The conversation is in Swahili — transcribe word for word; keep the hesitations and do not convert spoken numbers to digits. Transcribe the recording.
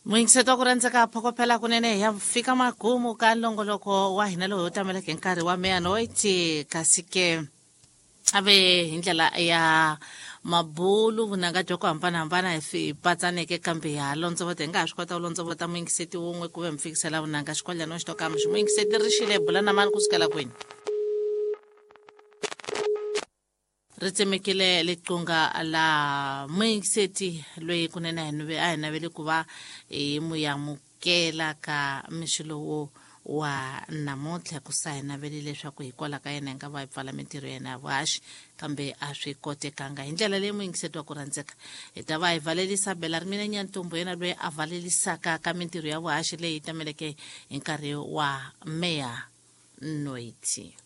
Mwingiseto ku rhandzeka phokopela kunene ya fika makumu ka nongoloko wa hina lowu tameleke nkarhi wa meanoiti kasi ke ave hi ndlela ya mabulu vunanga byo ku hambanahambana hi patsaneke kambe ha lontsovota hi nga ha swi kota ku lontsovota mwingiseti wun'we ku ve mi fikisela vunanga xikwalano xi to kamba xi mwingiseti rixile bula na mani kusukela kwini ri tsemekile liqunga la mwingiseti loyi kunene hi a hi navele ku va hi muyamukela ka mixilo wo wa namuntlha ku sa hi navele leswaku hikwala ka yena hi nga va hi pfala mintirho yena ya vuhaxi kambe a swi kotekanga hi ndlela leyi mwingiseti wa ku rhandzeka hi ta va hi valelisa bela ri mina nyantombo yena loyi a valelisaka ka mintirho ya vuhaxi leyi tameleke hi nkarhi wa meya noiti